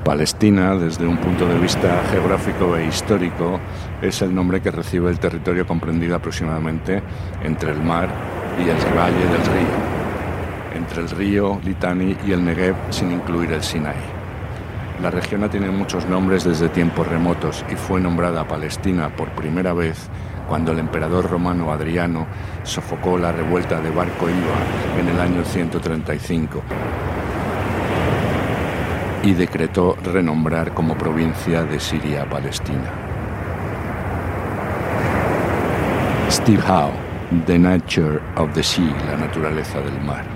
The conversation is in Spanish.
Palestina, desde un punto de vista geográfico e histórico, es el nombre que recibe el territorio comprendido aproximadamente entre el mar y el valle del río, entre el río Litani y el Negev, sin incluir el Sinaí. La región ha tenido muchos nombres desde tiempos remotos y fue nombrada Palestina por primera vez cuando el emperador romano Adriano sofocó la revuelta de Bar Kokhba en el año 135 y decretó renombrar como provincia de Siria a Palestina. Steve Howe, The Nature of the Sea, la naturaleza del mar.